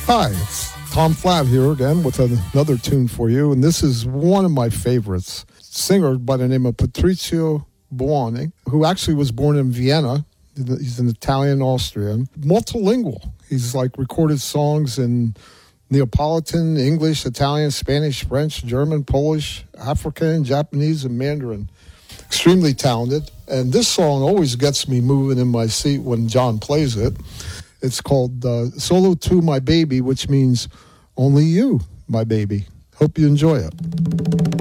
Hi, it's Tom Flav here again with another tune for you, and this is one of my favorites. Singer by the name of Patrizio Buoni, who actually was born in Vienna. He's an Italian-Austrian. Multilingual. He's recorded songs in Neapolitan, English, Italian, Spanish, French, German, Polish, African, Japanese, and Mandarin. Extremely talented. And this song always gets me moving in my seat when John plays it. It's called Solo Tu My Baby, which means only you, my baby. Hope you enjoy it.